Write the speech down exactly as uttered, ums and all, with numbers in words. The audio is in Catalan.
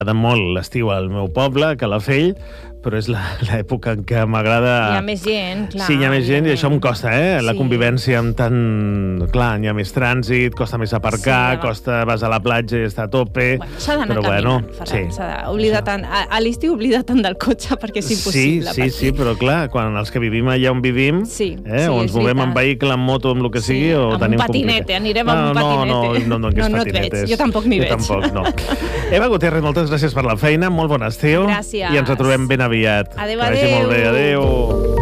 M'agrada molt l'estiu al meu poble, a Calafell, però és l'època en què m'agrada... Hi ha més gent, clar. Sí, hi ha més gent i això em costa, eh? La Sí. convivència amb tant... Clar, hi ha més trànsit, costa més aparcar, Sí, home. costa... Vas a la platja i està a tope... Bueno, s'ha d'anar però caminant, bueno, Ferran. sí. S'ha d'oblidar tant. A, a l'estiu oblida tant del cotxe perquè és impossible. Sí, sí, sí, però clar, quan els que vivim allà on vivim, Sí, eh, sí, o ens és movem veritat. en vehicle, en moto, amb el que sigui, Sí, o amb un tenim patinete, complicat. anirem amb un no, patinete. No, no, no, no, No, no et veig, jo tampoc m'hi veig. Jo tampoc, no. Eva Gutiérrez, moltes gràcies per la feina, molt bon estiu. Gràcies. I ens retrobem ben aviat. Adéu, Que vagi adéu. molt bé, adéu.